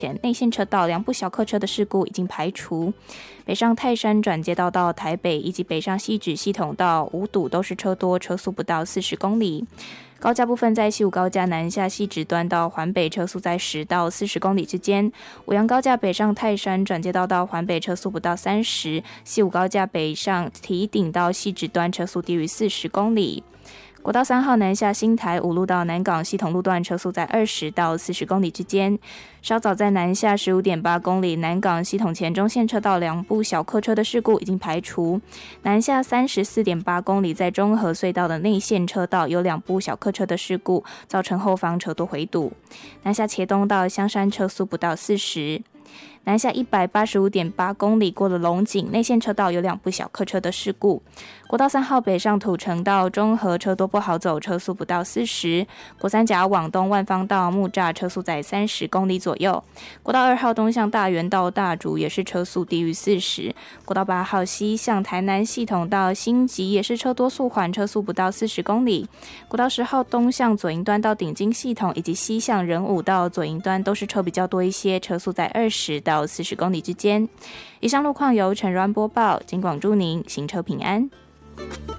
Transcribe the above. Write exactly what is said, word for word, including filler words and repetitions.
前内线车道两部小客车的事故已经排除。北上泰山转接道到台北以及北上汐止系统到五堵都是车多，车速不到四十公里。高架部分在西武高架南下汐止端到环北车速在十到四十公里之间，五杨高架北上泰山转接道到环北车速不到三十，西武高架北上堤顶到汐止端车速低于四十公里。国道三号南下新台五路到南港系统路段车速在二十到四十公里之间。稍早在南下 十五点八公里南港系统前中线车道两部小客车的事故已经排除。南下 三十四点八公里在中和隧道的内线车道有两部小客车的事故，造成后方车多回堵。南下茄东到香山车速不到四十。南下 一百八十五点八公里过了龙井内线车道有两部小客车的事故。国道三号北上土城到中和车多不好走，车速不到四十。国三甲往东万方到木栅车速在三十公里左右。国道二号东向大园到大竹也是车速低于四十。国道八号西向台南系统到新集也是车多速缓，车速不到四十公里。国道十号东向左营端到顶金系统以及西向仁武到左营端都是车比较多一些，车速在二十到四十公里之间。以上路况由陈软播报，金广祝您行车平安。